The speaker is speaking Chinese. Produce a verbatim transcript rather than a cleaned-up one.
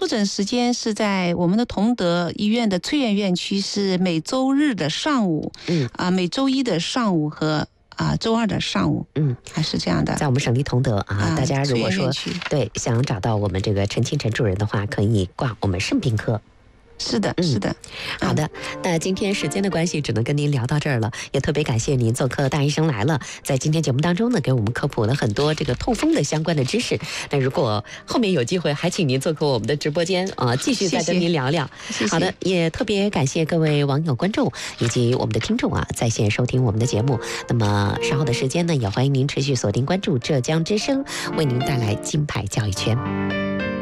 复诊时间是在我们的同德医院的翠苑院区，是每周日的上午， 嗯啊，每周一的上午和啊周二的上午， 嗯， 还是这样的。 在我们省立同德啊， 啊大家如果说翠苑院区对想找到我们这个陈清晨主任的话，可以挂我们肾病科。 是的， 嗯是的。 好的，那今天时间的关系，只能跟您聊到这儿了。也特别感谢您做客《大医生来了》，在今天节目当中呢，给我们科普了很多这个痛风的相关的知识。那如果后面有机会，还请您做客我们的直播间啊、呃，继续再跟您聊聊。 谢谢。 好的，也特别感谢各位网友、观众以及我们的听众啊，在线收听我们的节目。那么稍后的时间呢，也欢迎您持续锁定关注浙江之声，为您带来金牌教育圈。